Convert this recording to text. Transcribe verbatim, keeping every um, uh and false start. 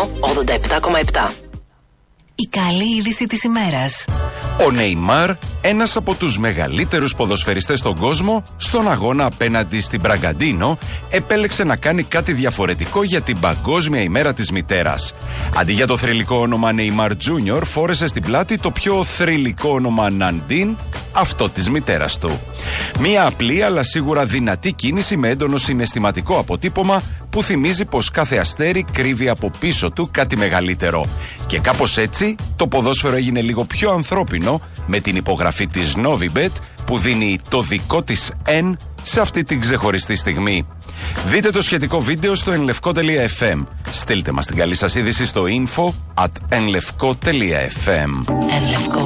Ενό ογδόντα επτά κόμμα επτά. Η καλή είδηση της ημέρας. Ο Νεϊμάρ, ένας από τους μεγαλύτερους ποδοσφαιριστές στον κόσμο, στον αγώνα απέναντι στην Μπραγκαντίνο, επέλεξε να κάνει κάτι διαφορετικό για την Παγκόσμια ημέρα της μητέρας. Αντί για το θρυλικό όνομα Νεϊμάρ Τζούνιορ, φόρεσε στην πλάτη το πιο θρυλικό όνομα Ναντίν, αυτό της μητέρας του. Μία απλή αλλά σίγουρα δυνατή κίνηση με έντονο συναισθηματικό αποτύπωμα που θυμίζει πως κάθε αστέρι κρύβει από πίσω του κάτι μεγαλύτερο. Και κάπως έτσι το ποδόσφαιρο έγινε λίγο πιο ανθρώπινο με την υπογραφή της Novibet που δίνει το δικό της N σε αυτή την ξεχωριστή στιγμή. Δείτε το σχετικό βίντεο στο ενλευκό τελεία εφ εμ. Στείλτε μας την καλή σας είδηση στο info at ενλευκό τελεία εφ εμ.